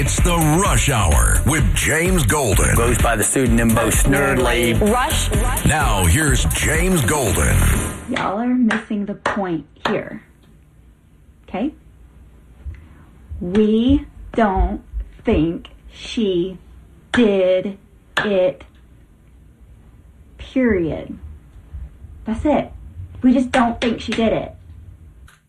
It's the Rush Hour with James Golden. Goes by the pseudonym Bo Snerdley. Rush. Now, here's James Golden. Y'all are missing the point here. Okay? We don't think she did it. Period. That's it. We just don't think she did it.